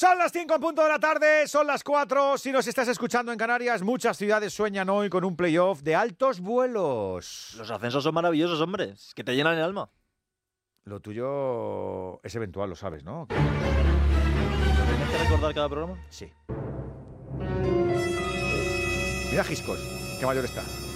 Son las 5 en punto de la tarde, son las 4. Si nos estás escuchando en Canarias, muchas ciudades sueñan hoy con un playoff de altos vuelos. Los ascensos son maravillosos, hombre. Es que te llenan el alma. Lo tuyo es eventual, lo sabes, ¿no? ¿Tienes que recordar cada programa? Sí. Mira Giscos, qué mayor está.